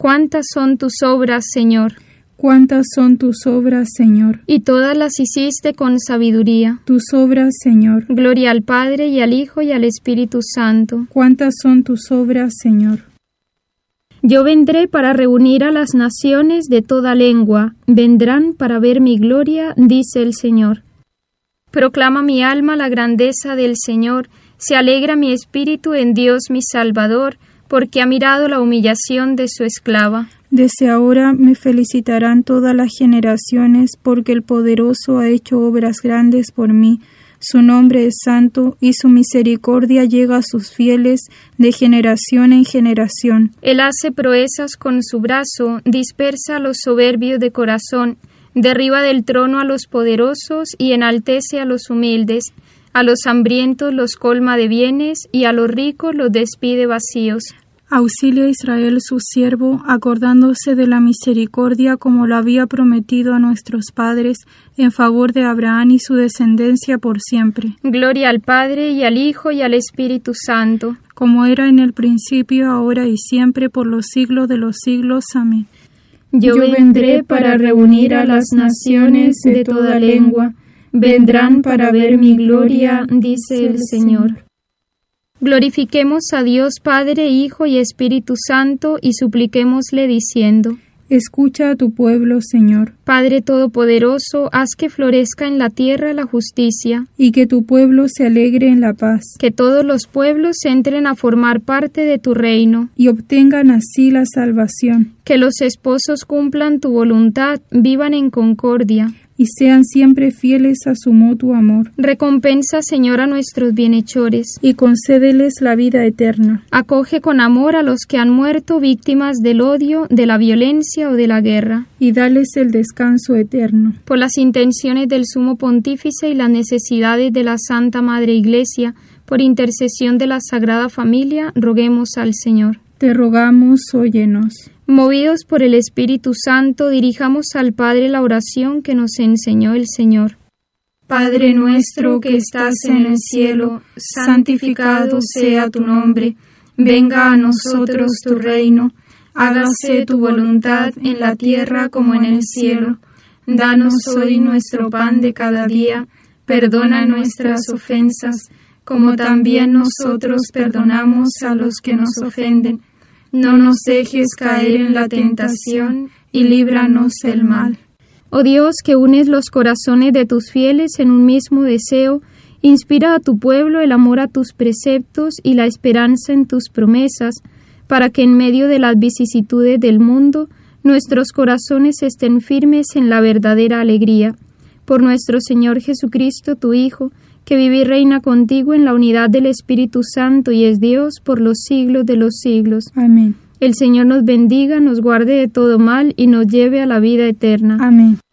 Cuántas son tus obras, Señor. Cuántas son tus obras, Señor. Y todas las hiciste con sabiduría. Tus obras, Señor. Gloria al Padre, y al Hijo, y al Espíritu Santo. Cuántas son tus obras, Señor. Yo vendré para reunir a las naciones de toda lengua. Vendrán para ver mi gloria, dice el Señor. Proclama mi alma la grandeza del Señor. Se alegra mi espíritu en Dios mi Salvador, porque ha mirado la humillación de su esclava. Desde ahora me felicitarán todas las generaciones, porque el Poderoso ha hecho obras grandes por mí. Su nombre es santo, y su misericordia llega a sus fieles de generación en generación. Él hace proezas con su brazo, dispersa a los soberbios de corazón, derriba del trono a los poderosos y enaltece a los humildes. A los hambrientos los colma de bienes, y a los ricos los despide vacíos. Auxilia a Israel su siervo, acordándose de la misericordia como lo había prometido a nuestros padres, en favor de Abraham y su descendencia por siempre. Gloria al Padre, y al Hijo, y al Espíritu Santo. Como era en el principio, ahora y siempre, por los siglos de los siglos. Amén. Yo vendré para reunir a las naciones de toda lengua. Vendrán para ver mi gloria, dice el Señor. Glorifiquemos a Dios Padre, Hijo y Espíritu Santo, y supliquémosle diciendo: Escucha a tu pueblo, Señor. Padre Todopoderoso, haz que florezca en la tierra la justicia, y que tu pueblo se alegre en la paz. Que todos los pueblos entren a formar parte de tu reino, y obtengan así la salvación. Que los esposos cumplan tu voluntad, vivan en concordia, y sean siempre fieles a su mutuo amor. Recompensa, Señor, a nuestros bienhechores, y concédeles la vida eterna. Acoge con amor a los que han muerto víctimas del odio, de la violencia o de la guerra, y dales el descanso eterno. Por las intenciones del Sumo Pontífice y las necesidades de la Santa Madre Iglesia, por intercesión de la Sagrada Familia, roguemos al Señor. Te rogamos, óyenos. Movidos por el Espíritu Santo, dirijamos al Padre la oración que nos enseñó el Señor. Padre nuestro que estás en el cielo, santificado sea tu nombre. Venga a nosotros tu reino. Hágase tu voluntad en la tierra como en el cielo. Danos hoy nuestro pan de cada día. Perdona nuestras ofensas, como también nosotros perdonamos a los que nos ofenden. No nos dejes caer en la tentación, y líbranos del mal. Oh Dios, que unes los corazones de tus fieles en un mismo deseo, inspira a tu pueblo el amor a tus preceptos y la esperanza en tus promesas, para que en medio de las vicisitudes del mundo, nuestros corazones estén firmes en la verdadera alegría. Por nuestro Señor Jesucristo, tu Hijo, que vive y reina contigo en la unidad del Espíritu Santo y es Dios por los siglos de los siglos. Amén. El Señor nos bendiga, nos guarde de todo mal y nos lleve a la vida eterna. Amén.